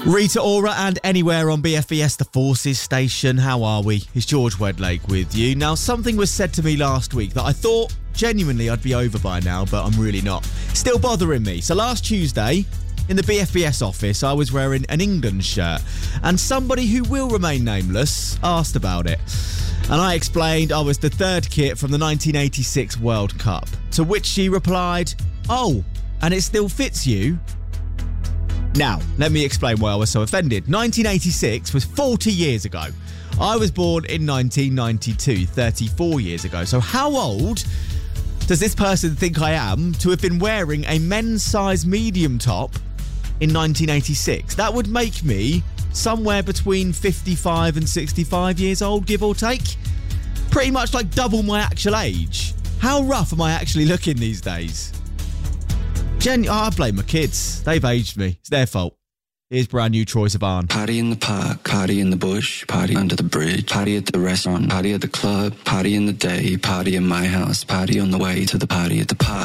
Rita Ora and Anywhere on BFBS, the Forces Station. How are we? It's George Wedlake with you. Now, something was said to me last week that I thought genuinely I'd be over by now, but I'm really not. Still bothering me. So last Tuesday, in the BFBS office, I was wearing an England shirt, and somebody who will remain nameless asked about it. And I explained I was the third kit from the 1986 World Cup, to which she replied, "Oh, and it still fits you?" Now, let me explain why I was so offended. 1986 was 40 years ago. I was born in 1992, 34 years ago. So how old does this person think I am to have been wearing a men's size medium top in 1986? That would make me somewhere between 55 and 65 years old, give or take. Pretty much like double my actual age. How rough am I actually looking these days? I blame my kids. They've aged me. It's their fault. Here's brand new Troye Sivan. Party in the park, party in the bush, party under the bridge, party at the restaurant, party at the club, party in the day, party in my house, party on the way to the party at the park.